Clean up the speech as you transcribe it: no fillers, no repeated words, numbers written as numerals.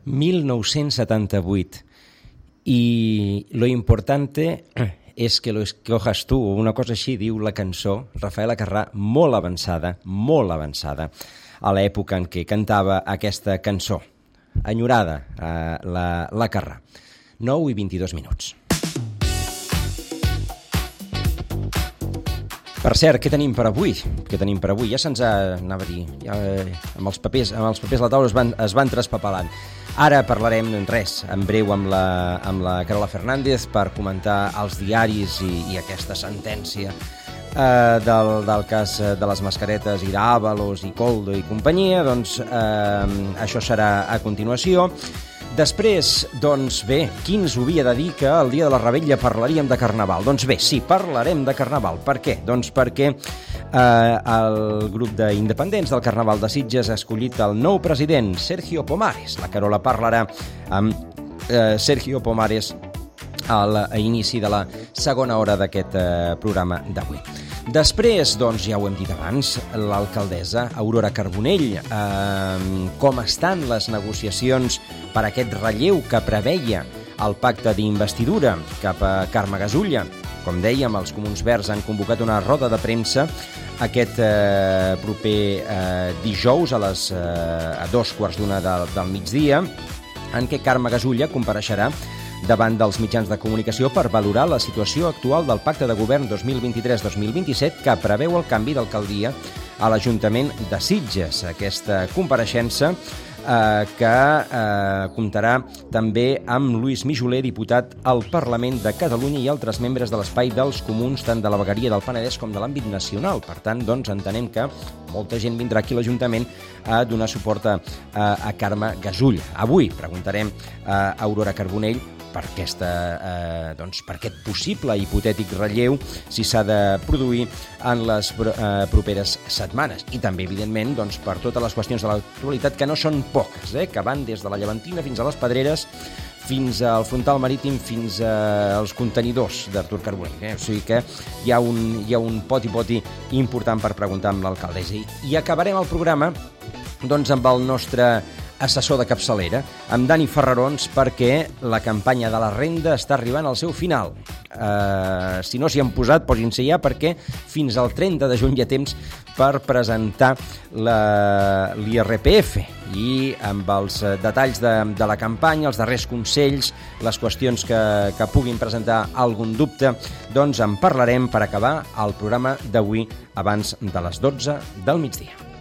1978. Y lo importante es que lo escojas tu, una cosa així diu la cançó, Rafael Acarrà, molt avançada, a l'època en què cantava aquesta cançó, enyorada, l'Acarrà. 9:22. Per cert, què tenim per avui? Ja se'ns anava a dir, amb els papers a la taula es van traspapelant. Ara parlarem en breu amb la Carola Fernández per comentar els diaris i aquesta sentència del cas de les mascaretes i d'Ábalos i Koldo i companyia. Doncs això serà a continuació. Després, doncs bé, qui ens ho havia de dir que el dia de la Revetlla parlaríem de Carnaval? Doncs bé, sí, parlarem de Carnaval. Per què? Doncs perquè el grup d'independents del Carnaval de Sitges ha escollit el nou president, Sergio Pomares. La Carola parlarà amb Sergio Pomares a l'inici de la segona hora d'aquest programa d'avui. Després, doncs, ja ho hem dit abans, l'alcaldessa Aurora Carbonell, com estan les negociacions per aquest relleu que preveia el pacte d'investidura cap a Carme Gasulla. Com dèiem, els Comuns Verds han convocat una roda de premsa aquest proper dijous a 2:15 del migdia, en què Carme Gasulla compareixerà davant dels mitjans de comunicació per valorar la situació actual del Pacte de Govern 2023-2027 que preveu el canvi d'alcaldia a l'Ajuntament de Sitges. Aquesta compareixença que comptarà també amb Lluís Mijoler, diputat al Parlament de Catalunya, i altres membres de l'espai dels comuns, tant de la vegueria del Penedès com de l'àmbit nacional. Per tant, doncs, entenem que molta gent vindrà aquí a l'Ajuntament a donar suport a Carme Gasulla. Avui preguntarem a Aurora Carbonell per aquest possible hipotètic relleu, si s'ha de produir en les properes setmanes. I també, evidentment, doncs, per totes les qüestions de l'actualitat, que no són poques, que van des de la Llevantina fins a les Pedreres, fins al frontal marítim, fins als contenidors d'Artur Carbonell. O sigui que hi ha un poti important per preguntar amb l'alcaldessa. I acabarem el programa doncs, amb el nostre assessor de capçalera, amb Dani Ferrarons, perquè la campanya de la renda està arribant al seu final. Si no s'hi han posat, posin-se ja, perquè fins al 30 de juny hi ha temps per presentar l'IRPF, i amb els detalls de la campanya, els darrers consells, les qüestions que puguin presentar algun dubte, doncs en parlarem per acabar el programa d'avui abans de les 12 del migdia.